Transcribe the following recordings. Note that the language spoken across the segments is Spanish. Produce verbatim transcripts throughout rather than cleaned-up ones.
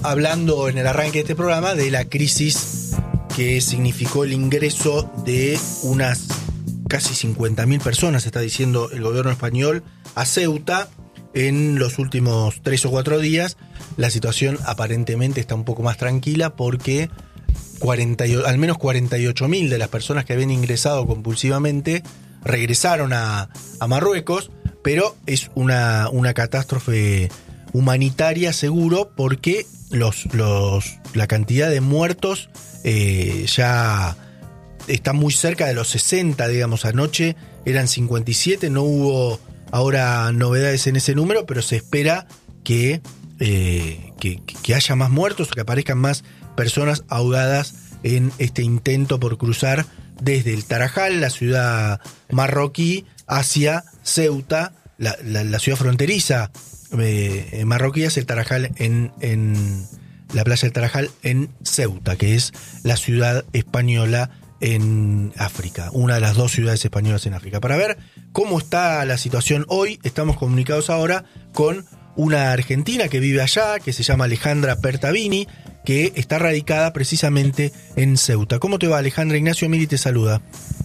hablando en el arranque de este programa de la crisis que significó el ingreso de unas casi cincuenta mil personas, está diciendo el gobierno español, a Ceuta en los últimos tres o cuatro días. La situación aparentemente está un poco más tranquila porque cuarenta, al menos cuarenta y ocho mil de las personas que habían ingresado compulsivamente regresaron a, a Marruecos, pero es una, una catástrofe humanitaria seguro porque los, los, la cantidad de muertos eh, ya está muy cerca de los sesenta, digamos. Anoche eran cincuenta y siete, no hubo ahora novedades en ese número, pero se espera que, eh, que, que haya más muertos, que aparezcan más personas ahogadas en este intento por cruzar desde el Tarajal, la ciudad marroquí, hacia Ceuta, la, la, la ciudad fronteriza eh, marroquí, hacia el Tarajal en, en la playa del Tarajal en Ceuta, que es la ciudad española en África, una de las dos ciudades españolas en África. Para ver cómo está la situación hoy, estamos comunicados ahora con una argentina que vive allá, que se llama Alejandra Pertavini, que está radicada precisamente en Ceuta. ¿Cómo te va, Alejandra? Ignacio Miri te saluda.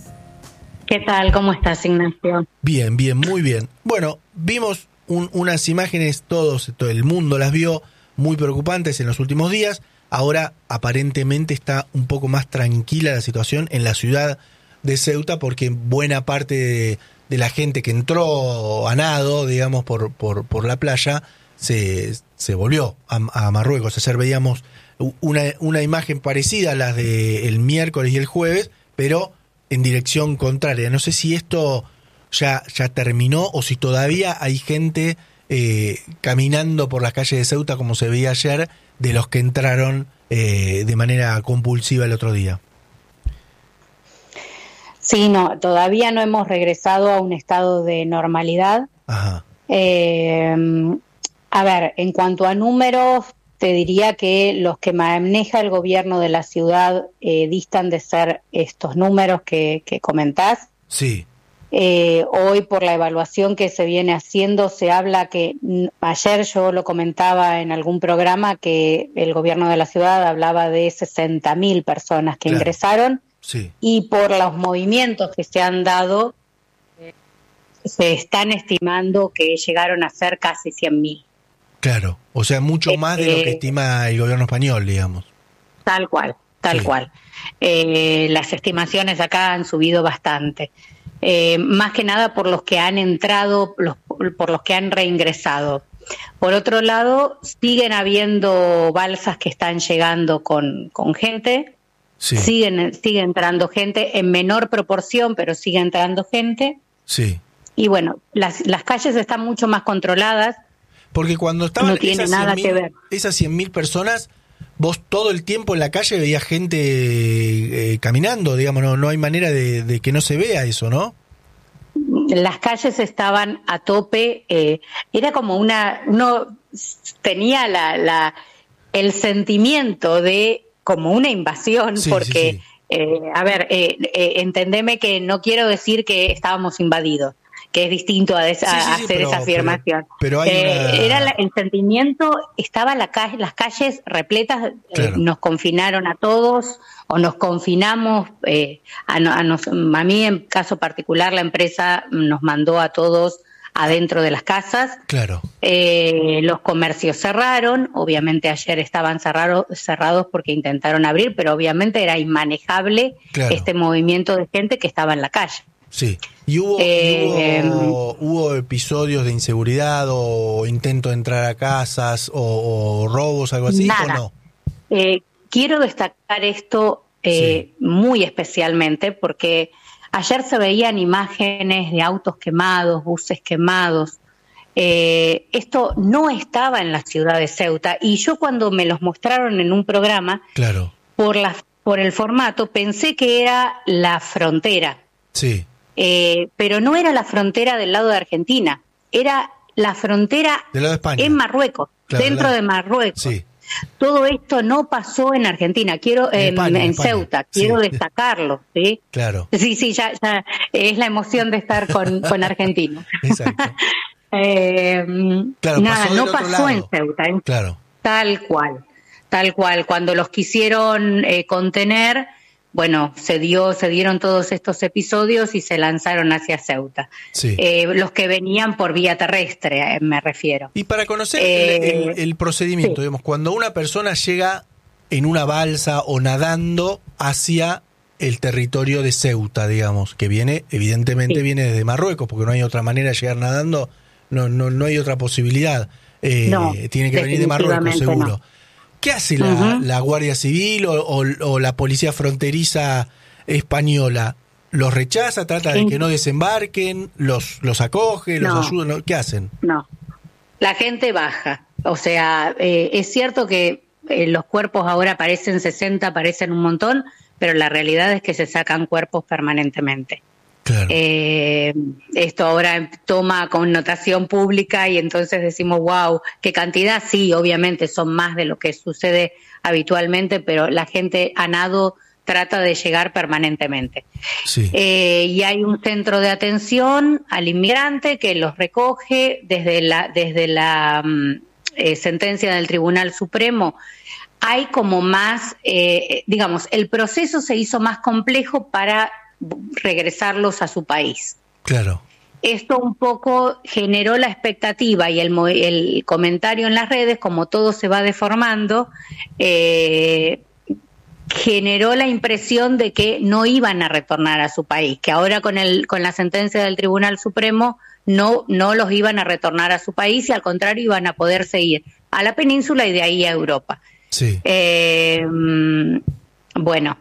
¿Qué tal? ¿Cómo estás, Ignacio? Bien, bien, muy bien. Bueno, vimos un, unas imágenes, todos, todo el mundo las vio, muy preocupantes en los últimos días. Ahora aparentemente está un poco más tranquila la situación en la ciudad de Ceuta porque buena parte de, de la gente que entró a nado, digamos, por, por, por la playa, se, se volvió a, a Marruecos. Ayer veíamos una, una imagen parecida a las del miércoles y el jueves, pero en dirección contraria. No sé si esto ya, ya terminó o si todavía hay gente eh, caminando por las calles de Ceuta como se veía ayer, de los que entraron eh, de manera compulsiva el otro día. Sí, no, todavía no hemos regresado a un estado de normalidad. Ajá. Eh, a ver, en cuanto a números, te diría que los que maneja el gobierno de la ciudad eh, distan de ser estos números que, que comentás. Sí. Eh, hoy, por la evaluación que se viene haciendo, se habla que, ayer yo lo comentaba en algún programa, que el gobierno de la ciudad hablaba de sesenta mil personas que claro. ingresaron, sí. y por los movimientos que se han dado, eh, se están estimando que llegaron a ser casi cien mil. Claro, o sea, mucho más de lo que estima el gobierno español, digamos. Tal cual, tal sí. cual. Eh, las estimaciones acá han subido bastante. Eh, más que nada por los que han entrado, los, por los que han reingresado. Por otro lado, siguen habiendo balsas que están llegando con, con gente, sí. siguen, sigue entrando gente en menor proporción, pero sigue entrando gente. Sí. Y bueno, las, las calles están mucho más controladas. Porque cuando estaban no tiene esas nada que ver. Esas cien mil personas, vos todo el tiempo en la calle veías gente eh, caminando, digamos, no, no hay manera de, de que no se vea eso, ¿no? Las calles estaban a tope, eh, era como una, uno tenía la, la, el sentimiento de como una invasión, sí, porque, sí, sí. Eh, a ver, eh, eh, entendeme que no quiero decir que estábamos invadidos, que es distinto a, esa, sí, sí, sí, a hacer pero, esa afirmación. Pero, pero hay eh, una... Era la, el sentimiento, estaba la calle, las calles repletas, claro. eh, nos confinaron a todos, o nos confinamos, eh, a, a, nos, a mí en caso particular la empresa nos mandó a todos adentro de las casas. Claro. Eh, los comercios cerraron, obviamente ayer estaban cerrado, cerrados porque intentaron abrir, pero obviamente era inmanejable claro. este movimiento de gente que estaba en la calle. Sí, y hubo, eh, y hubo, hubo episodios de inseguridad o intento de entrar a casas o, o robos, algo así, nada. ¿o no? Eh, quiero destacar esto eh, sí. muy especialmente porque ayer se veían imágenes de autos quemados, buses quemados. Eh, esto no estaba en la ciudad de Ceuta y yo cuando me los mostraron en un programa, claro. por, la, por el formato, pensé que era la frontera. Sí. Eh, pero no era la frontera del lado de Argentina, era la frontera del lado de España. En Marruecos, claro, dentro la... de Marruecos. Sí. Todo esto no pasó en Argentina, quiero en, España, en, en Ceuta, quiero sí. destacarlo, ¿sí? Claro. Sí, sí, ya, ya es la emoción de estar con, con argentinos. Exacto. eh, claro, nada, pasó no pasó lado. en Ceuta, en, claro. tal cual. tal cual. Cuando los quisieron eh, contener, bueno, se dio, se dieron todos estos episodios y se lanzaron hacia Ceuta. Sí. Eh, los que venían por vía terrestre, eh, me refiero. Y para conocer eh, el, el, el procedimiento, sí. digamos, cuando una persona llega en una balsa o nadando hacia el territorio de Ceuta, digamos, que viene, evidentemente sí. viene desde Marruecos, porque no hay otra manera de llegar nadando, no, no, no hay otra posibilidad. Eh, no, tiene que venir de Marruecos, seguro. No. ¿Qué hace la, uh-huh. la Guardia Civil o, o, o la Policía Fronteriza española? ¿Los rechaza, trata de que no desembarquen, los, los acoge, los no. ayuda? ¿Qué hacen? No, la gente baja. O sea, eh, es cierto que eh, los cuerpos ahora parecen sesenta, parecen un montón, pero la realidad es que se sacan cuerpos permanentemente. Claro. Eh, esto ahora toma connotación pública y entonces decimos, wow, qué cantidad. Sí, obviamente son más de lo que sucede habitualmente, pero la gente a nado trata de llegar permanentemente. Sí. Eh, y hay un centro de atención al inmigrante que los recoge desde la, desde la um, eh, sentencia del Tribunal Supremo. Hay como más, eh, digamos, el proceso se hizo más complejo para regresarlos a su país. Claro. Esto un poco generó la expectativa y el, el comentario en las redes, como todo se va deformando, eh, generó la impresión de que no iban a retornar a su país, que ahora con el con la sentencia del Tribunal Supremo no, no los iban a retornar a su país y al contrario iban a poder seguir a la península y de ahí a Europa. Sí. Eh, bueno,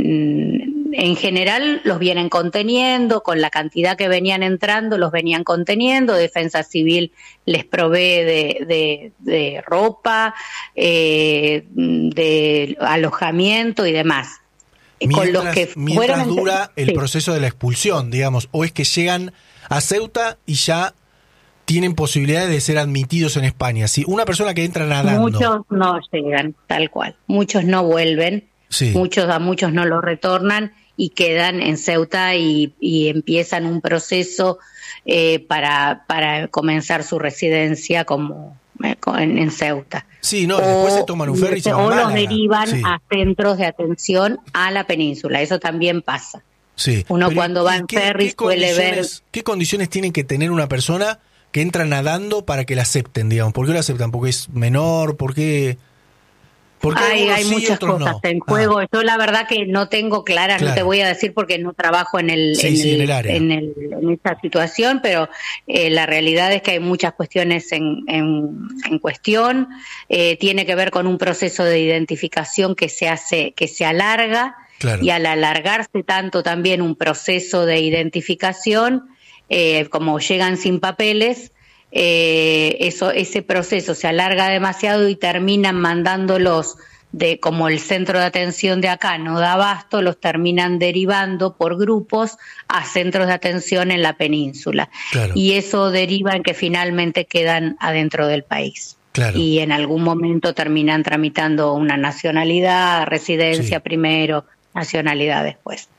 en general los vienen conteniendo, con la cantidad que venían entrando los venían conteniendo, Defensa Civil les provee de, de, de ropa, eh, de alojamiento y demás. Mientras, con los que mientras fueron, dura el sí. proceso de la expulsión, digamos, o es que llegan a Ceuta y ya tienen posibilidades de ser admitidos en España. Si una persona que entra nadando... Muchos no llegan, tal cual. Muchos no vuelven, sí. muchos a muchos no lo retornan y quedan en Ceuta y, y empiezan un proceso eh, para, para comenzar su residencia como eh, en, en Ceuta. Sí, no, o, después se toman un ferry y se van O a los derivan sí. a centros de atención a la península. Eso también pasa. Sí. Uno Pero cuando ¿y, va en qué, ferry qué suele ver... ¿Qué condiciones tiene que tener una persona que entra nadando para que la acepten, digamos? ¿Por qué la aceptan? ¿Porque es menor? ¿Por qué...? Porque hay, hay sí, muchas cosas no. en juego. Ah. Yo la verdad que no tengo claras, claro. no te voy a decir porque no trabajo en el, sí, en, sí, el, en, el área. en, el, en esta situación, pero eh, la realidad es que hay muchas cuestiones en, en, en cuestión. Eh, tiene que ver con un proceso de identificación que se hace, que se alarga, claro. y al alargarse tanto también un proceso de identificación, eh, como llegan sin papeles, Eh, eso ese proceso se alarga demasiado y terminan mandándolos de como el centro de atención de acá no da abasto, los terminan derivando por grupos a centros de atención en la península, claro. y eso deriva en que finalmente quedan adentro del país, claro. y en algún momento terminan tramitando una nacionalidad, residencia sí. primero, nacionalidad después.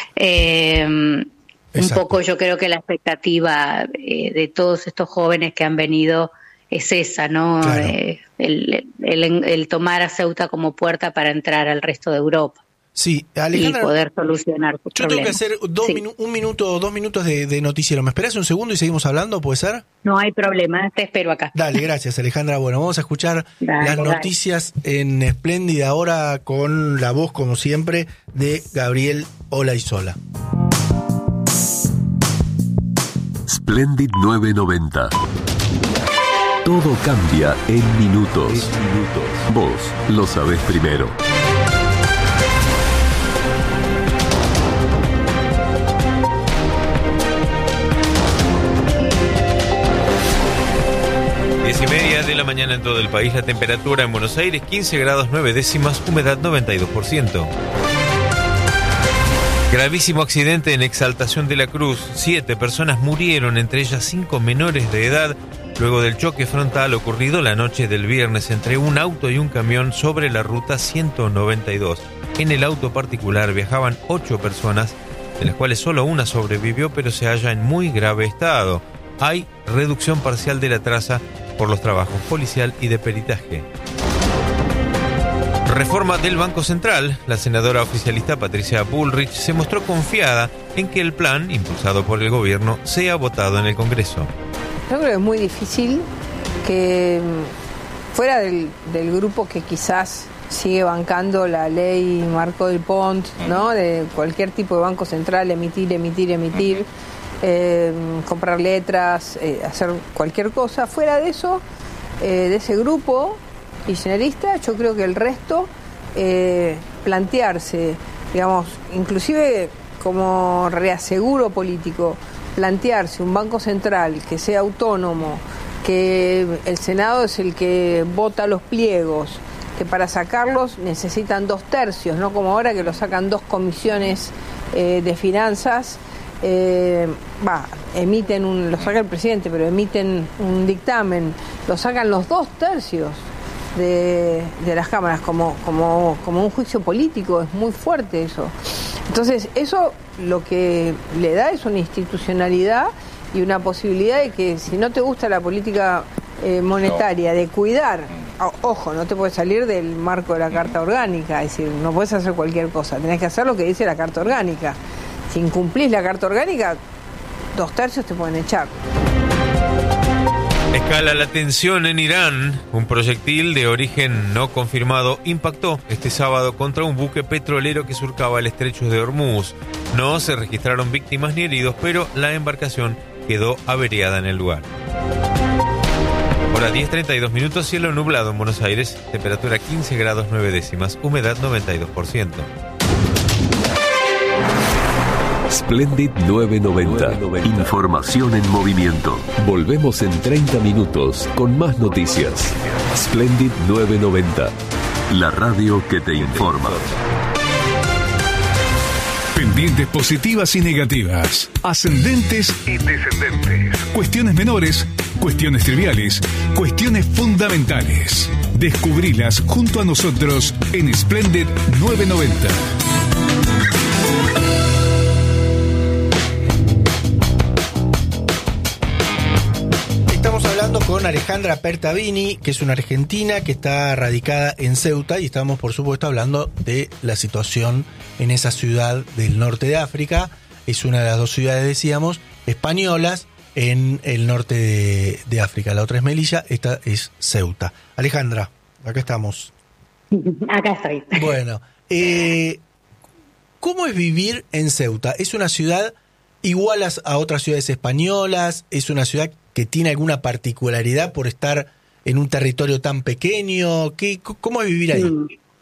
eh, Exacto. Un poco yo creo que la expectativa eh, de todos estos jóvenes que han venido es esa, ¿no? Claro. Eh, el, el, el tomar a Ceuta como puerta para entrar al resto de Europa. Sí, Alejandra, y poder solucionar sus yo problemas. tengo que hacer dos sí. minu- un minuto o dos minutos de, de noticiero. ¿Me esperás un segundo y seguimos hablando? ¿Puede ser? No hay problema, te espero acá. Dale, gracias Alejandra. Bueno, vamos a escuchar dale, las dale. noticias en Espléndida ahora con la voz, como siempre, de Gabriel Olaizola. Splendid nueve noventa. Todo cambia en minutos. minutos. Vos lo sabés primero. Diez y media de la mañana en todo el país. La temperatura en Buenos Aires quince grados nueve décimas, humedad noventa y dos por ciento. Gravísimo accidente en Exaltación de la Cruz. Siete personas murieron, entre ellas cinco menores de edad, luego del choque frontal ocurrido la noche del viernes entre un auto y un camión sobre la ruta ciento noventa y dos. En el auto particular viajaban ocho personas, de las cuales solo una sobrevivió, pero se halla en muy grave estado. Hay reducción parcial de la traza por los trabajos policial y de peritaje. Reforma del Banco Central. La senadora oficialista Patricia Bullrich se mostró confiada en que el plan, impulsado por el gobierno, sea votado en el Congreso. Yo creo que es muy difícil que, fuera del, del grupo que quizás sigue bancando la ley Marco del Pont, ¿no?, de cualquier tipo de banco central, emitir, emitir, emitir, eh, comprar letras, eh, hacer cualquier cosa. Fuera de eso, eh, de ese grupo kirchnerista, yo creo que el resto, eh, plantearse, digamos, inclusive como reaseguro político, plantearse un banco central que sea autónomo, que el Senado es el que vota los pliegos, que para sacarlos necesitan dos tercios, no como ahora que lo sacan dos comisiones eh, de finanzas, eh, va, emiten un, lo saca el presidente, pero emiten un dictamen, lo sacan los dos tercios de, de las cámaras, como, como, como un juicio político, es muy fuerte eso. Entonces, eso lo que le da es una institucionalidad y una posibilidad de que si no te gusta la política eh, monetaria, de cuidar, o, ojo, no te puedes salir del marco de la Carta Orgánica, es decir, no puedes hacer cualquier cosa, tenés que hacer lo que dice la Carta Orgánica. Si incumplís la Carta Orgánica, dos tercios te pueden echar. Escala la tensión en Irán. Un proyectil de origen no confirmado impactó este sábado contra un buque petrolero que surcaba el estrecho de Hormuz. No se registraron víctimas ni heridos, pero la embarcación quedó averiada en el lugar. Hora diez treinta y dos minutos, cielo nublado en Buenos Aires, temperatura quince grados nueve décimas, humedad noventa y dos por ciento. Splendid nueve noventa. Información en movimiento. Volvemos en treinta minutos con más noticias. Splendid nueve noventa. La radio que te informa. Pendientes positivas y negativas. Ascendentes y descendentes. Cuestiones menores, cuestiones triviales, cuestiones fundamentales. Descubrilas junto a nosotros en Splendid nueve noventa. Con Alejandra Pertavini, que es una argentina que está radicada en Ceuta, y estamos por supuesto hablando de la situación en esa ciudad del norte de África. Es una de las dos ciudades, decíamos, españolas en el norte de, de África. La otra es Melilla, esta es Ceuta. Alejandra, acá estamos. Acá estoy. Bueno, eh, ¿cómo es vivir en Ceuta? ¿Es una ciudad igual a, a otras ciudades españolas? ¿Es una ciudad que tiene alguna particularidad por estar en un territorio tan pequeño? ¿Qué, ¿Cómo es vivir ahí?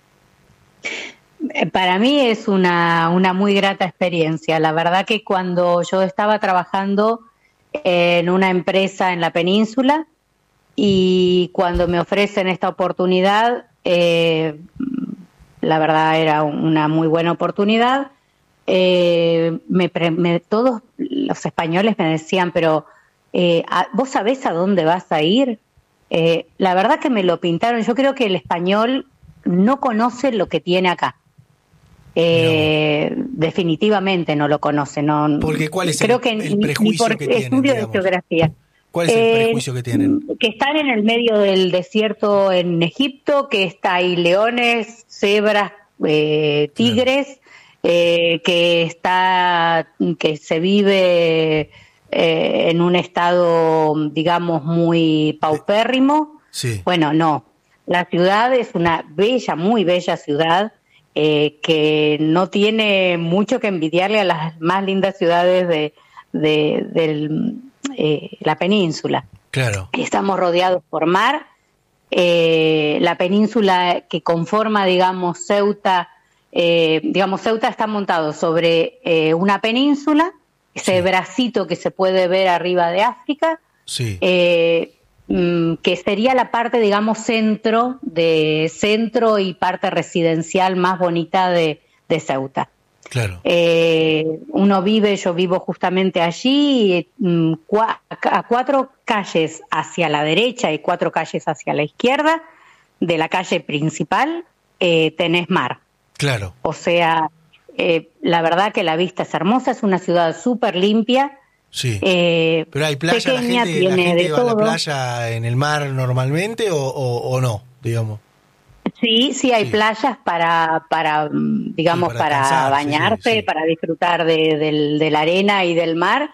Para mí es una, una muy grata experiencia. La verdad que cuando yo estaba trabajando en una empresa en la península y cuando me ofrecen esta oportunidad, eh, la verdad era una muy buena oportunidad. Eh, me, me, todos los españoles me decían, pero Eh, ¿vos sabés a dónde vas a ir? Eh, la verdad que me lo pintaron. Yo creo que el español no conoce lo que tiene acá. Eh, no. Definitivamente no lo conoce. No, porque ¿cuál es creo el, que el ni, prejuicio ni por que tienen? Estudio digamos. de geografía. ¿Cuál es el eh, prejuicio que tienen? Que están en el medio del desierto en Egipto, que está ahí leones, cebras, eh, tigres, claro. eh, que está, que se vive Eh, en un estado, digamos, muy paupérrimo. Sí. Bueno, no. La ciudad es una bella, muy bella ciudad eh, que no tiene mucho que envidiarle a las más lindas ciudades de, de, de eh, la península. Claro. Estamos rodeados por mar. Eh, la península que conforma, digamos, Ceuta, eh, digamos, Ceuta está montado sobre eh, una península, ese sí. bracito que se puede ver arriba de África, sí. eh, que sería la parte, digamos, centro de centro y parte residencial más bonita de, de Ceuta. Claro. Eh, uno vive, yo vivo justamente allí, cua, a cuatro calles hacia la derecha y cuatro calles hacia la izquierda de la calle principal eh, tenés mar. Claro. O sea, eh, la verdad que la vista es hermosa, es una ciudad súper limpia. Sí. Eh, Pero hay playa, la pequeña, gente, tiene la gente de va todo. a la playa en el mar normalmente o, o, o no, digamos. Sí, sí hay sí. playas para, para digamos, sí, para, para bañarse, sí, sí. para disfrutar de, de, de la arena y del mar.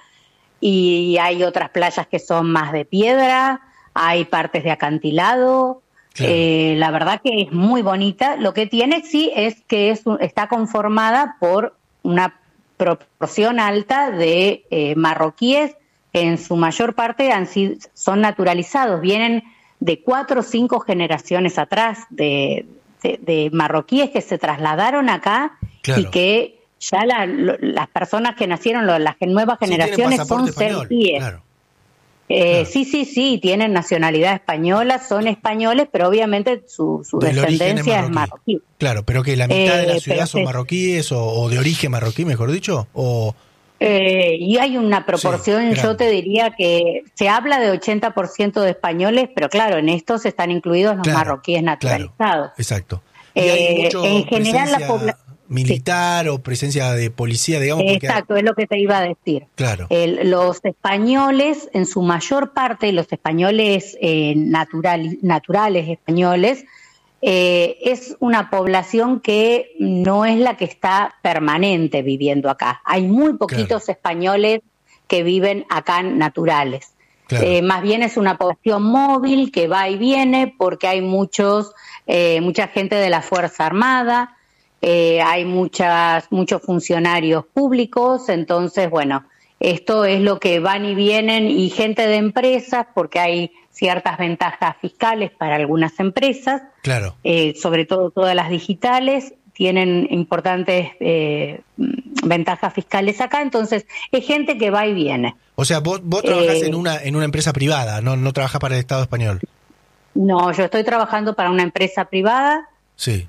Y hay otras playas que son más de piedra, hay partes de acantilado. Claro. Eh, la verdad que es muy bonita. Lo que tiene sí es que es está conformada por una proporción alta de eh, marroquíes que en su mayor parte han sido, son naturalizados, vienen de cuatro o cinco generaciones atrás de, de, de marroquíes que se trasladaron acá claro. y que ya la, lo, las personas que nacieron, lo, las nuevas generaciones sí, son serquíes. Claro. Eh, claro. Sí, sí, sí, tienen nacionalidad española, son españoles, pero obviamente su, su descendencia es marroquí. es marroquí. Claro, pero que la mitad eh, de la ciudad son marroquíes o, o de origen marroquí, mejor dicho, o... Eh, y hay una proporción, sí, yo te diría que se habla de ochenta por ciento de españoles, pero claro, en estos están incluidos los claro, marroquíes naturalizados. Claro, exacto. Y hay mucho eh, en general la población militar sí. o presencia de policía, digamos. Exacto, porque... es lo que te iba a decir. Claro. El, los españoles, en su mayor parte, los españoles eh, natural, naturales españoles, eh, es una población que no es la que está permanente viviendo acá. Hay muy poquitos claro. españoles que viven acá naturales. Claro. Eh, más bien es una población móvil que va y viene porque hay muchos, eh, mucha gente de la Fuerza Armada. Eh, hay muchas, muchos funcionarios públicos, entonces, bueno, esto es lo que van y vienen, y gente de empresas, porque hay ciertas ventajas fiscales para algunas empresas, claro. eh, sobre todo todas las digitales, tienen importantes eh, ventajas fiscales acá, entonces es gente que va y viene. O sea, vos, vos trabajás eh, en una en una empresa privada, no, no trabajás para el Estado español. No, yo estoy trabajando para una empresa privada. Sí.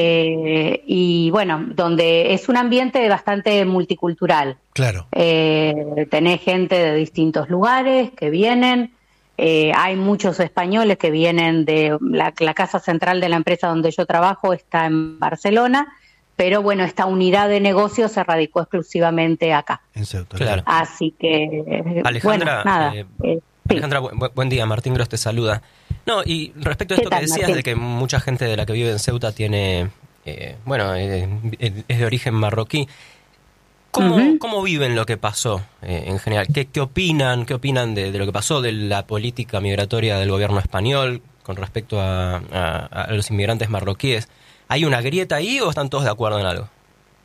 Eh, y bueno, donde es un ambiente bastante multicultural. Claro. Eh, tenés gente de distintos lugares que vienen. Eh, hay muchos españoles que vienen de la, la casa central de la empresa donde yo trabajo está en Barcelona, pero bueno, esta unidad de negocios se radicó exclusivamente acá. En Ceuta. Claro. Así que Alejandra, bueno, nada. Eh, eh, Alejandra, sí. buen, buen día, Martín Gross te saluda. No, y respecto a esto que decías Martín? de que mucha gente de la que vive en Ceuta tiene, eh, bueno, eh, es de origen marroquí. ¿Cómo, uh-huh. ¿cómo viven lo que pasó eh, en general? ¿Qué, qué opinan? ¿Qué opinan de, de lo que pasó, de la política migratoria del gobierno español con respecto a, a, a los inmigrantes marroquíes? ¿Hay una grieta ahí o están todos de acuerdo en algo?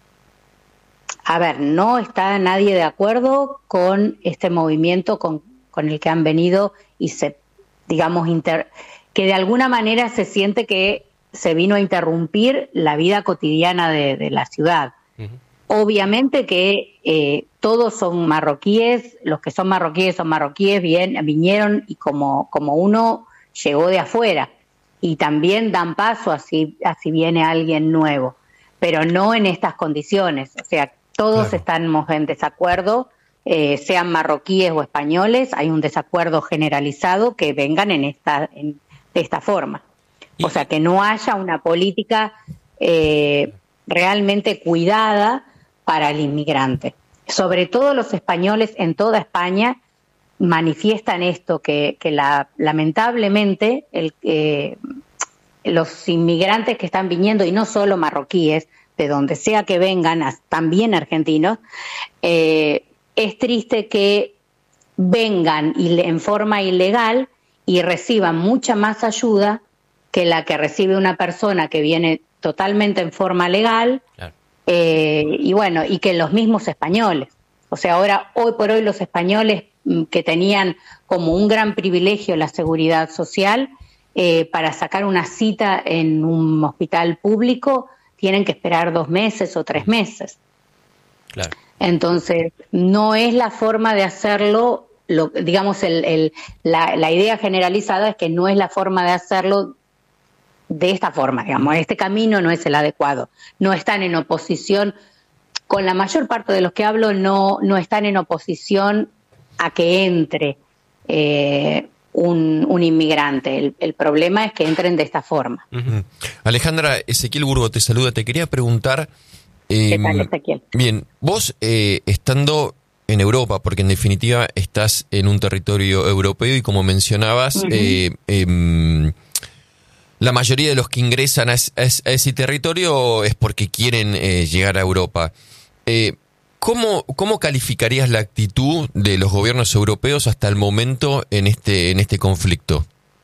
A ver, no está nadie de acuerdo con este movimiento con, con el que han venido y se, digamos, inter, que de alguna manera se siente que se vino a interrumpir la vida cotidiana de, de la ciudad. Uh-huh. Obviamente que eh, todos son marroquíes, los que son marroquíes son marroquíes, bien, vinieron y como, como uno llegó de afuera y también dan paso así, así viene alguien nuevo, pero no en estas condiciones, o sea, todos claro. estamos en desacuerdo, eh, sean marroquíes o españoles, hay un desacuerdo generalizado que vengan en esta, en, de esta forma, ¿Y? o sea, que no haya una política eh, realmente cuidada para el inmigrante. Sobre todo los españoles en toda España manifiestan esto, que, que la, lamentablemente el, eh, los inmigrantes que están viniendo, y no solo marroquíes, de donde sea que vengan, también argentinos, eh, es triste que vengan en forma ilegal y reciban mucha más ayuda que la que recibe una persona que viene totalmente en forma legal. Claro. Eh, y bueno, y que los mismos españoles, o sea, ahora, hoy por hoy los españoles que tenían como un gran privilegio la seguridad social, eh, para sacar una cita en un hospital público, tienen que esperar dos meses o tres meses. Claro. Entonces, no es la forma de hacerlo, lo, digamos, el, el, la, la idea generalizada es que no es la forma de hacerlo de esta forma, digamos, este camino no es el adecuado, no están en oposición, con la mayor parte de los que hablo no, no están en oposición a que entre eh, un, un inmigrante, el, el problema es que entren de esta forma. Uh-huh. Alejandra, Ezequiel Burgo te saluda, te quería preguntar, eh, ¿qué tal, Ezequiel? Bien, vos eh, estando en Europa, porque en definitiva estás en un territorio europeo y como mencionabas, uh-huh. eh, eh, la mayoría de los que ingresan a, es, a, es, a ese territorio es porque quieren eh, llegar a Europa. Eh, ¿cómo, ¿Cómo calificarías la actitud de los gobiernos europeos hasta el momento en este, en este conflicto?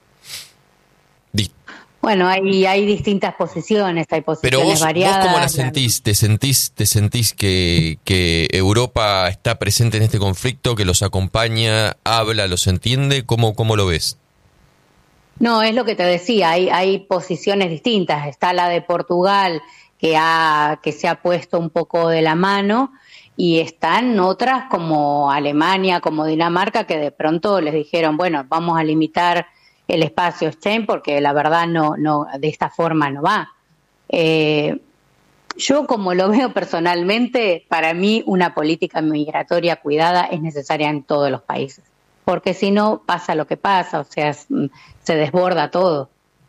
Di- Bueno, hay, hay distintas posiciones, hay posiciones Pero vos, variadas. ¿vos cómo la sentís? ¿Te sentís, te sentís que, que Europa está presente en este conflicto, que los acompaña, habla, los entiende? ¿Cómo, cómo lo ves? No, es lo que te decía, hay, hay posiciones distintas. Está la de Portugal, que, ha, que se ha puesto un poco de la mano, y están otras como Alemania, como Dinamarca, que de pronto les dijeron, bueno, vamos a limitar el espacio Schengen porque la verdad no, no, de esta forma no va. Eh, yo como lo veo personalmente, para mí una política migratoria cuidada es necesaria en todos los países, porque si no pasa lo que pasa, o sea, se desborda todo.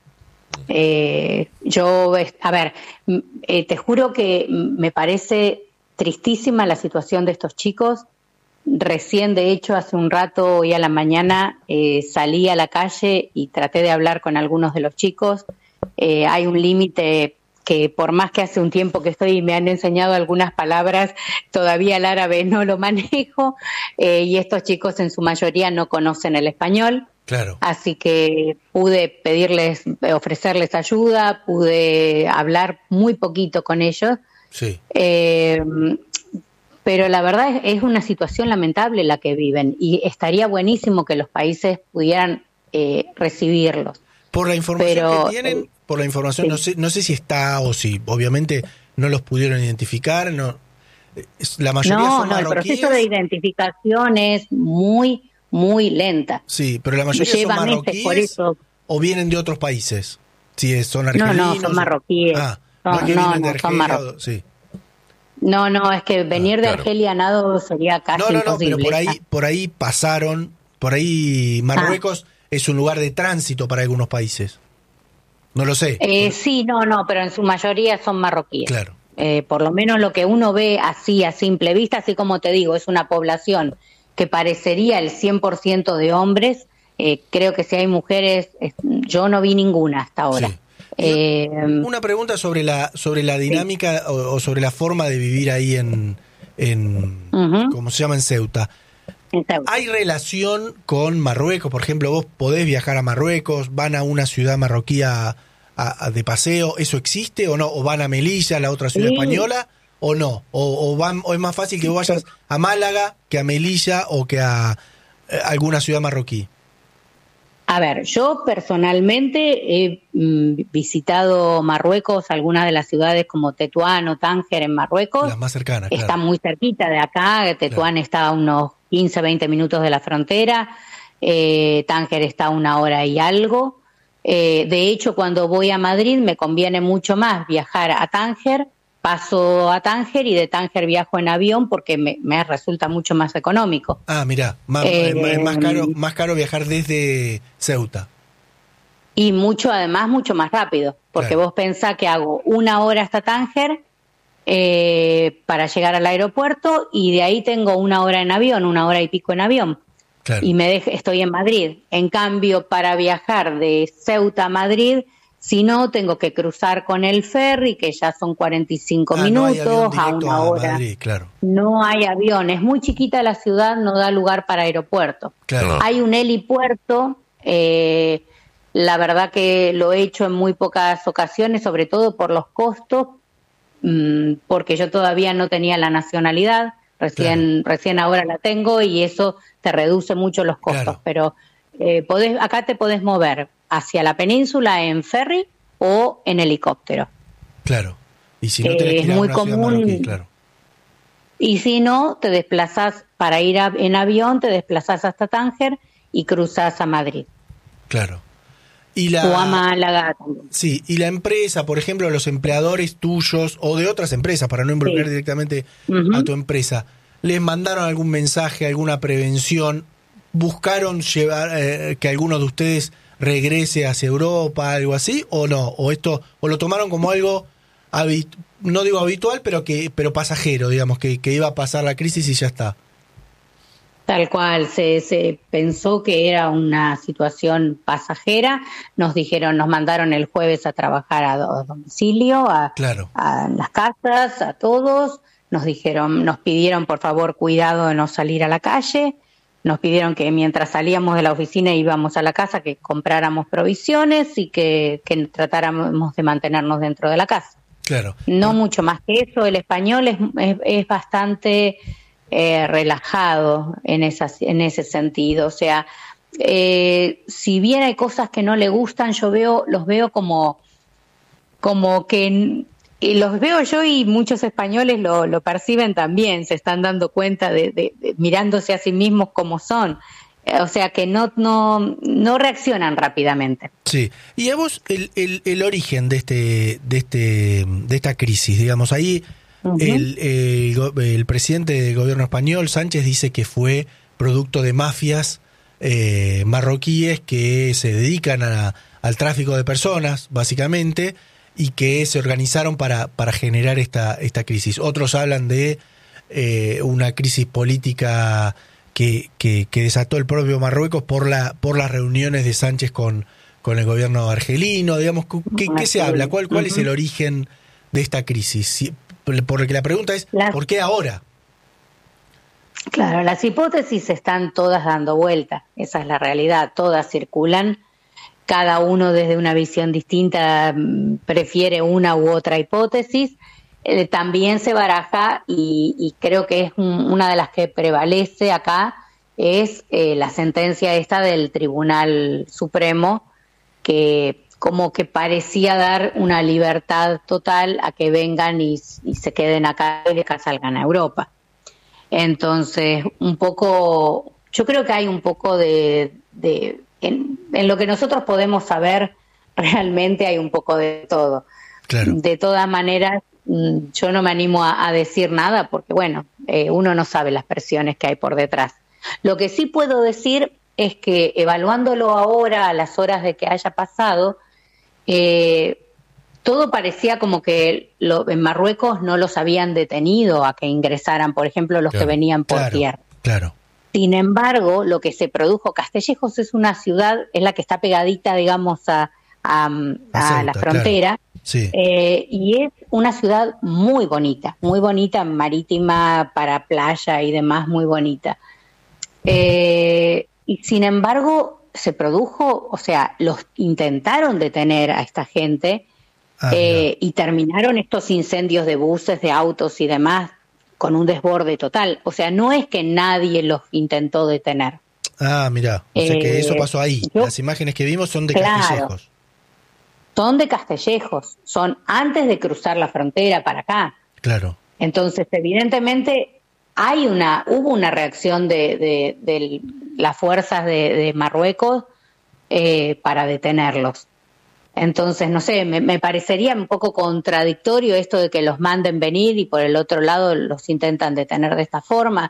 Eh, yo, a ver, eh, te juro que me parece tristísima la situación de estos chicos. Recién, de hecho, hace un rato, hoy a la mañana, eh, salí a la calle y traté de hablar con algunos de los chicos. Eh, hay un límite que, por más que hace un tiempo que estoy y me han enseñado algunas palabras, todavía el árabe no lo manejo, eh, y estos chicos en su mayoría no conocen el español. Claro. Así que pude pedirles, ofrecerles ayuda, pude hablar muy poquito con ellos. Sí. Eh, Pero la verdad es, es una situación lamentable la que viven, y estaría buenísimo que los países pudieran eh, recibirlos. Por la información Pero, que tienen, eh, por la información, sí. no sé, no sé si está o si, obviamente no los pudieron identificar, no, la mayoría no, son no, el marroquíes. proceso de identificación es muy, muy lenta. Sí, pero la mayoría Lleva son meses, marroquíes por eso. o vienen de otros países. Si son No, argelinos. no, son marroquíes. Ah, no, no, es que no, vienen de no, son Argelia, marroquíes. sí. No, no, es que venir Ah, de claro. Argelia a nado sería casi No, no, no, imposible. pero por ahí, por ahí pasaron, por ahí Marruecos Ah. es un lugar de tránsito para algunos países. No lo sé. Eh, sí, no, no, pero en su mayoría son marroquíes. Claro. Eh, por lo menos lo que uno ve así a simple vista, así como te digo, es una población que parecería el cien por ciento de hombres. Eh, creo que si hay mujeres, eh, yo no vi ninguna hasta ahora. Sí. Eh, Una pregunta sobre la sobre la dinámica sí. o, o sobre la forma de vivir ahí en, en uh-huh. ¿cómo se llama? En Ceuta. en Ceuta. ¿Hay relación con Marruecos? Por ejemplo, vos podés viajar a Marruecos, van a una ciudad marroquí a, a, a de paseo, ¿eso existe o no? ¿O van a Melilla, la otra ciudad sí. española, o no? ¿O, o, van, ¿O es más fácil que vos vayas a Málaga que a Melilla o que a, a alguna ciudad marroquí? A ver, yo personalmente he mm, visitado Marruecos, algunas de las ciudades como Tetuán o Tánger en Marruecos. Las más cercanas, Está claro. muy cerquita de acá, Tetuán claro. está a unos quince, veinte minutos de la frontera, eh, Tánger está a una hora y algo. Eh, de hecho, cuando voy a Madrid me conviene mucho más viajar a Tánger, paso a Tánger y de Tánger viajo en avión porque me, me resulta mucho más económico. Ah, mirá, más, eh, más, caro, más caro viajar desde Ceuta. Y mucho, además, mucho más rápido, porque claro. vos pensás que hago una hora hasta Tánger eh, para llegar al aeropuerto y de ahí tengo una hora en avión, una hora y pico en avión. Claro. Y me dej- estoy en Madrid. En cambio, para viajar de Ceuta a Madrid, si no, tengo que cruzar con el ferry, que ya son cuarenta y cinco ah, minutos, no a una a hora. Madrid, claro. No hay avión, es muy chiquita la ciudad, no da lugar para aeropuerto. Claro. Hay un helipuerto, eh, la verdad que lo he hecho en muy pocas ocasiones, sobre todo por los costos, mmm, porque yo todavía no tenía la nacionalidad, recién, claro. recién ahora la tengo y eso te reduce mucho los costos, claro. pero eh, podés, acá te podés mover hacia la península en ferry o en helicóptero. Claro. Y si no tenés eh, que ir a muy una común, ciudad marroquí, claro. Y si no, te desplazás para ir a, en avión, te desplazás hasta Tánger y cruzás a Madrid. Claro. Y la, o a Málaga también. Sí, y la empresa, por ejemplo, los empleadores tuyos o de otras empresas, para no involucrar sí. directamente uh-huh. a tu empresa, ¿les mandaron algún mensaje, alguna prevención? ¿Buscaron llevar eh, que alguno de ustedes regrese hacia Europa, algo así, o no? ¿O esto o lo tomaron como algo, habit- no digo habitual, pero que pero pasajero, digamos, que, que iba a pasar la crisis y ya está? Tal cual, se, se pensó que era una situación pasajera, nos dijeron, nos mandaron el jueves a trabajar a, a domicilio, a, claro. a las casas, a todos, nos dijeron, nos pidieron por favor cuidado de no salir a la calle, nos pidieron que mientras salíamos de la oficina e íbamos a la casa que compráramos provisiones y que, que tratáramos de mantenernos dentro de la casa. Claro. No mucho más que eso, el español es, es, es bastante... Eh, relajado en, esas, en ese sentido, o sea, eh, si bien hay cosas que no le gustan, yo veo, los veo como, como que, y los veo yo y muchos españoles lo, lo perciben también, se están dando cuenta de, de, de mirándose a sí mismos como son, eh, o sea que no, no, no reaccionan rápidamente. Sí, y a vos el, el, el origen de este, de este, de esta crisis, digamos, ahí Uh-huh. El, el, el presidente del gobierno español, Sánchez, dice que fue producto de mafias eh, marroquíes que se dedican a, al tráfico de personas, básicamente, y que se organizaron para, para generar esta, esta crisis. Otros hablan de eh, una crisis política que, que, que desató el propio Marruecos por, la, por las reuniones de Sánchez con, con el gobierno argelino. Digamos, ¿qué, qué se habla? ¿Cuál, cuál uh-huh. es el origen de esta crisis? Si, Porque la pregunta es, las, ¿por qué ahora? Claro, las hipótesis están todas dando vuelta, esa es la realidad, todas circulan, cada uno desde una visión distinta prefiere una u otra hipótesis, eh, también se baraja y, y creo que es un, una de las que prevalece acá, es eh, la sentencia esta del Tribunal Supremo, que como que parecía dar una libertad total a que vengan y, y se queden acá y que salgan a Europa. Entonces, un poco, yo creo que hay un poco de, de en, en lo que nosotros podemos saber, realmente hay un poco de todo. Claro. De todas maneras, yo no me animo a, a decir nada porque, bueno, eh, uno no sabe las presiones que hay por detrás. Lo que sí puedo decir es que evaluándolo ahora, a las horas de que haya pasado, Eh, todo parecía como que lo, en Marruecos no los habían detenido a que ingresaran, por ejemplo, los claro, que venían por claro, tierra. Claro. Sin embargo, lo que se produjo, Castellejos es una ciudad, es la que está pegadita, digamos, a, a, a, a Ceuta, la frontera, claro. Sí. eh, y es una ciudad muy bonita, muy bonita, marítima, para playa y demás, muy bonita. Eh, y sin embargo, se produjo, o sea, los intentaron detener a esta gente ah, eh, y terminaron estos incendios de buses, de autos y demás con un desborde total. O sea, no es que nadie los intentó detener. Ah, mira, o sea eh, que eso pasó ahí. Yo, Las imágenes que vimos son de claro, Castillejos. Son de Castillejos, son antes de cruzar la frontera para acá. Claro. Entonces, evidentemente hay una, hubo una reacción de, de, de las fuerzas de, de Marruecos eh, para detenerlos. Entonces, no sé, me, me parecería un poco contradictorio esto de que los manden venir y por el otro lado los intentan detener de esta forma.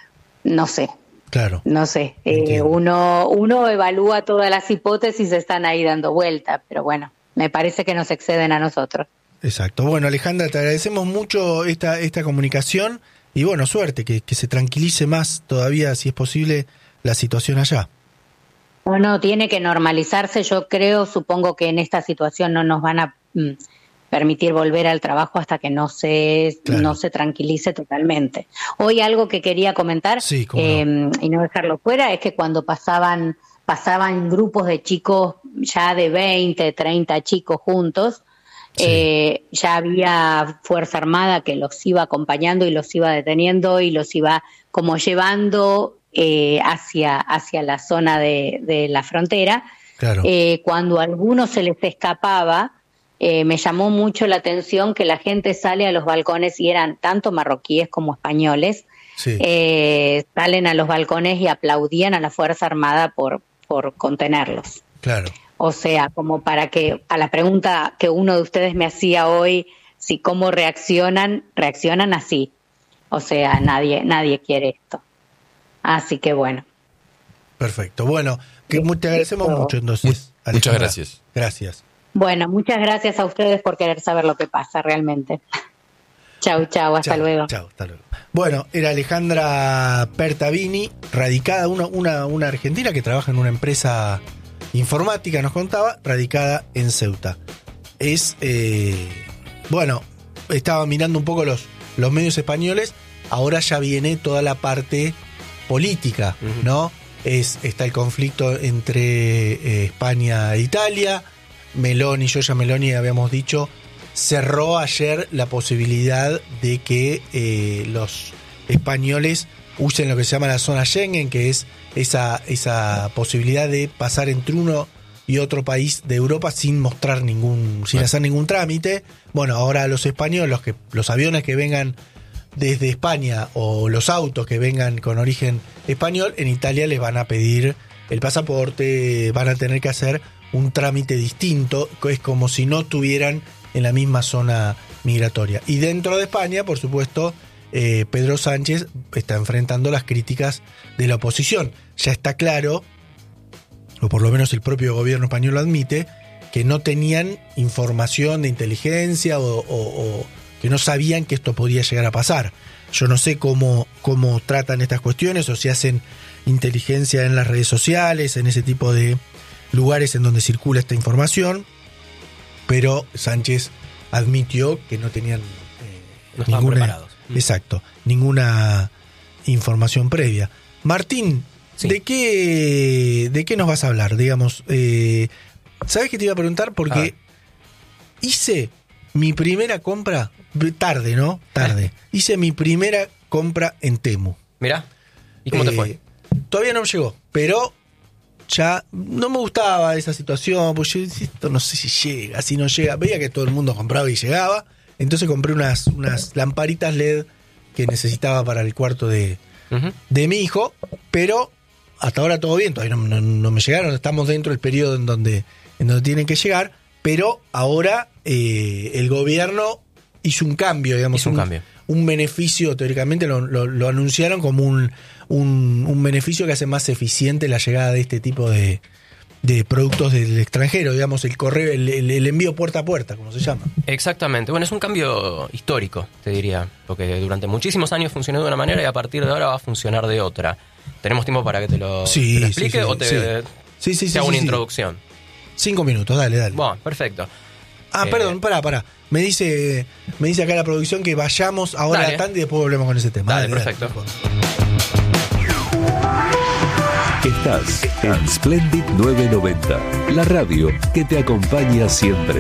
No sé. Claro. No sé. Eh, uno, uno evalúa todas las hipótesis, están ahí dando vuelta, pero bueno, me parece que nos exceden a nosotros. Exacto. Bueno, Alejandra, te agradecemos mucho esta, esta comunicación. Y bueno, suerte, que, que se tranquilice más todavía, si es posible, la situación allá. Bueno, tiene que normalizarse, yo creo, supongo que en esta situación no nos van a mm, permitir volver al trabajo hasta que no se, claro. no se tranquilice totalmente. Hoy algo que quería comentar, sí, eh, no. y no dejarlo fuera, es que cuando pasaban, pasaban grupos de chicos ya de veinte, treinta chicos juntos, Sí. Eh, ya había Fuerza Armada que los iba acompañando y los iba deteniendo y los iba como llevando eh, hacia, hacia la zona de, de la frontera. Claro. Eh, cuando a algunos se les escapaba, eh, me llamó mucho la atención que la gente sale a los balcones, y eran tanto marroquíes como españoles, sí. eh, salen a los balcones y aplaudían a la Fuerza Armada por, por contenerlos. Claro. O sea, como para que, a la pregunta que uno de ustedes me hacía hoy, si cómo reaccionan, reaccionan así. O sea, nadie nadie quiere esto. Así que bueno. Perfecto. Bueno, que te agradecemos Esto. mucho entonces. Alejandra. Muchas gracias. Gracias. Bueno, muchas gracias a ustedes por querer saber lo que pasa realmente. Chau, chau, hasta chau, luego. Chau, hasta luego. Bueno, era Alejandra Pertavini, radicada, una, una, una argentina que trabaja en una empresa informática, nos contaba, radicada en Ceuta. Es, eh, bueno, estaba mirando un poco los, los medios españoles, ahora ya viene toda la parte política, uh-huh. ¿no? Es, está el conflicto entre eh, España e Italia. Meloni, Giorgia Meloni, habíamos dicho, cerró ayer la posibilidad de que eh, los españoles usen lo que se llama la zona Schengen, que es esa, esa posibilidad de pasar entre uno y otro país de Europa sin mostrar ningún, sin hacer ningún trámite. Bueno, ahora los españoles, los, que, los aviones que vengan desde España o los autos que vengan con origen español, en Italia les van a pedir el pasaporte, van a tener que hacer un trámite distinto, que es como si no estuvieran en la misma zona migratoria. Y dentro de España, por supuesto, eh, Pedro Sánchez está enfrentando las críticas de la oposición. Ya está claro, o por lo menos el propio gobierno español lo admite, que no tenían información de inteligencia o, o, o que no sabían que esto podía llegar a pasar. Yo no sé cómo, cómo tratan estas cuestiones o si hacen inteligencia en las redes sociales, en ese tipo de lugares en donde circula esta información, pero Sánchez admitió que no tenían eh, no estaban ninguna, preparados. Exacto, ninguna información previa. Martín, sí. ¿de qué de qué nos vas a hablar? Digamos, eh, ¿sabes qué te iba a preguntar? Porque hice mi primera compra tarde, ¿no? Tarde. ¿Eh? Hice mi primera compra en Temu. Mirá, ¿y cómo eh, te fue? Todavía no me llegó, pero ya no me gustaba esa situación, pues yo insisto, no sé si llega, si no llega. Veía que todo el mundo compraba y llegaba, entonces compré unas, unas lamparitas L E D que necesitaba para el cuarto de, uh-huh. de mi hijo, pero hasta ahora todo bien, todavía no, no, no me llegaron, estamos dentro del periodo en donde, en donde tienen que llegar, pero ahora eh, el gobierno hizo un cambio, digamos, hizo un, un cambio. un beneficio, teóricamente lo, lo, lo anunciaron como un, un, un beneficio que hace más eficiente la llegada de este tipo de, de productos del extranjero, digamos, el correo, el, el, el envío puerta a puerta, como se llama. Exactamente, bueno, es un cambio histórico, te diría, porque durante muchísimos años funcionó de una manera y a partir de ahora va a funcionar de otra. ¿Tenemos tiempo para que te lo, sí, te lo explique sí, sí, o te, sí. Sí, sí, sí, te hago sí, una sí. introducción? Cinco minutos, dale, dale. Bueno, perfecto. Ah, eh, perdón, pará, pará. Me dice, me dice acá la producción que vayamos ahora dale. a tanto y después volvemos con ese tema. Dale, dale perfecto. Dale. Estás en Splendid novecientos noventa, la radio que te acompaña siempre.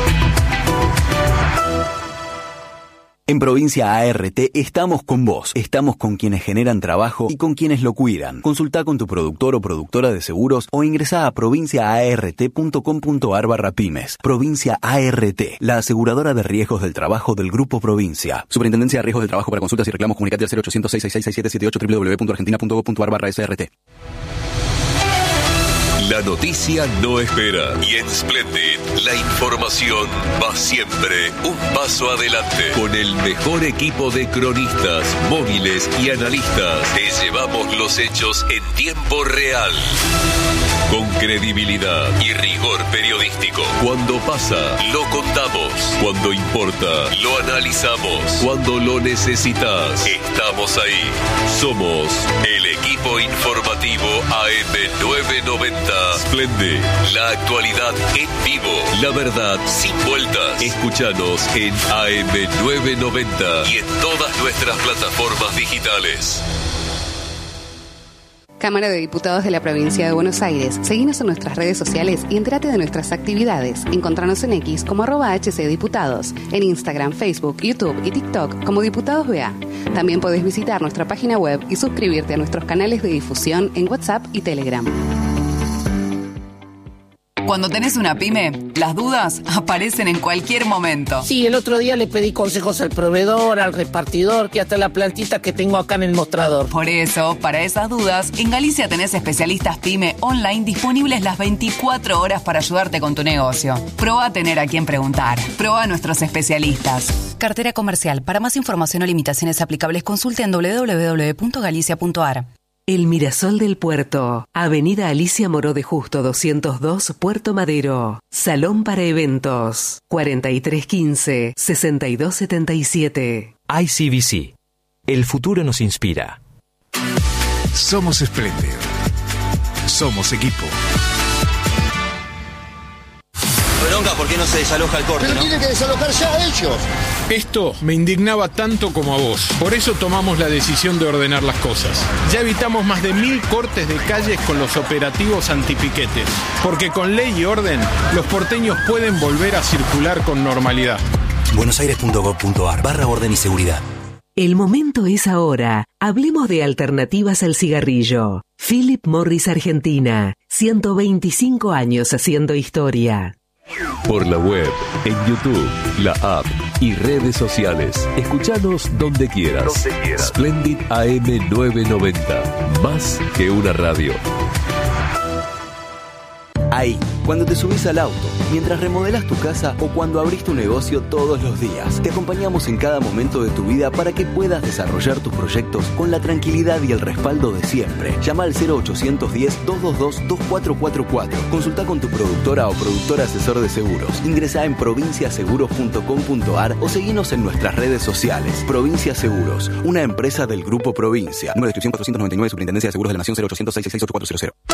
En Provincia A R T estamos con vos, estamos con quienes generan trabajo y con quienes lo cuidan. Consultá con tu productor o productora de seguros o ingresá a provincia a r t punto com punto a r barra pymes. Provincia A R T, la aseguradora de riesgos del trabajo del Grupo Provincia. Superintendencia de Riesgos del Trabajo. Para consultas y reclamos comunicate al cero ochocientos, seis seis seis, seis siete siete ocho, doble u doble u doble u punto argentina punto gob punto a r barra S R T. La noticia no espera y en Splendid la información va siempre un paso adelante. Con el mejor equipo de cronistas, móviles y analistas, te llevamos los hechos en tiempo real. Con credibilidad y rigor periodístico. Cuando pasa, lo contamos. Cuando importa, lo analizamos. Cuando lo necesitas, estamos ahí. Somos el equipo informativo A M novecientos noventa. Splendid, la actualidad en vivo, la verdad sin vueltas. Escúchanos en A M novecientos noventa y en todas nuestras plataformas digitales. Cámara de Diputados de la Provincia de Buenos Aires. Seguinos en nuestras redes sociales y entérate de nuestras actividades. Encontranos en X como arroba hcdiputados, en Instagram, Facebook, YouTube y TikTok como Diputados B A. También podés visitar nuestra página web y suscribirte a nuestros canales de difusión en WhatsApp y Telegram. Cuando tenés una pyme, las dudas aparecen en cualquier momento. Sí, el otro día le pedí consejos al proveedor, al repartidor, que hasta la plantita que tengo acá en el mostrador. Por eso, para esas dudas, en Galicia tenés especialistas pyme online disponibles las veinticuatro horas para ayudarte con tu negocio. Probá a tener a quien preguntar. Probá a nuestros especialistas. Cartera comercial. Para más información o limitaciones aplicables, consulte en doble u doble u doble u punto galicia punto a r. El Mirasol del Puerto, Avenida Alicia Moró de Justo doscientos dos, Puerto Madero. Salón para eventos, cuarenta y tres quince, sesenta y dos setenta y siete. I C B C. El futuro nos inspira. Somos Splendid. Somos equipo. Bronca, ¿por qué no se desaloja el corte? Pero ¿no? tienen que desalojar ya a ellos. Esto me indignaba tanto como a vos. Por eso tomamos la decisión de ordenar las cosas. Ya evitamos más de mil cortes de calles con los operativos antipiquetes. Porque con ley y orden, los porteños pueden volver a circular con normalidad. buenosaires.gov.ar barra orden y seguridad. El momento es ahora. Hablemos de alternativas al cigarrillo. Philip Morris Argentina. ciento veinticinco años haciendo historia. Por la web, en YouTube, la app y redes sociales. Escuchanos donde quieras. Donde quieras. Splendid A M novecientos noventa. Más que una radio. Ahí, cuando te subís al auto, mientras remodelás tu casa o cuando abrís tu negocio todos los días. Te acompañamos en cada momento de tu vida para que puedas desarrollar tus proyectos con la tranquilidad y el respaldo de siempre. Llama al cero ochocientos diez, doscientos veintidós, veinticuatro cuarenta y cuatro. Consulta con tu productora o productor asesor de seguros. Ingresá en provincia seguros punto com punto ar o seguinos en nuestras redes sociales. Provincia Seguros, una empresa del Grupo Provincia. Número de inscripción cuatrocientos noventa y nueve, Superintendencia de Seguros de la Nación, cero ochocientos seis sesenta y seis ocho cuatro cero cero.